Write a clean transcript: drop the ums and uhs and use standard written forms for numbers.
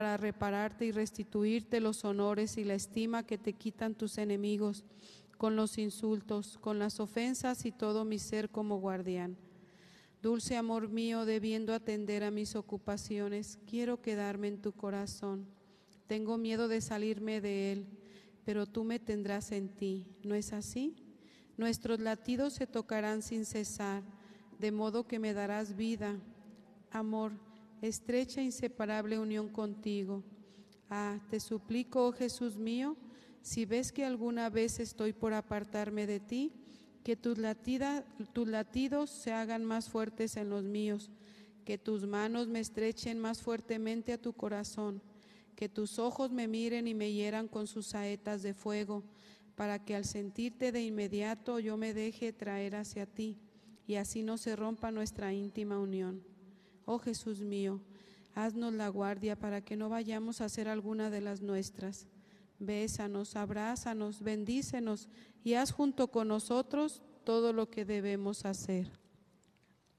para repararte y restituirte los honores y la estima que te quitan tus enemigos, con los insultos, con las ofensas y todo mi ser como guardián. Dulce amor mío, debiendo atender a mis ocupaciones, quiero quedarme en tu corazón. Tengo miedo de salirme de él, pero tú me tendrás en ti, ¿no es así? Nuestros latidos se tocarán sin cesar, de modo que me darás vida. Amor, estrecha e inseparable unión contigo. Ah, te suplico, oh Jesús mío, si ves que alguna vez estoy por apartarme de ti, que tus latidos se hagan más fuertes en los míos, que tus manos me estrechen más fuertemente a tu corazón, que tus ojos me miren y me hieran con sus saetas de fuego, para que al sentirte de inmediato yo me deje traer hacia ti, y así no se rompa nuestra íntima unión. Oh Jesús mío, haznos la guardia para que no vayamos a hacer alguna de las nuestras. Bésanos, abrázanos, bendícenos y haz junto con nosotros todo lo que debemos hacer.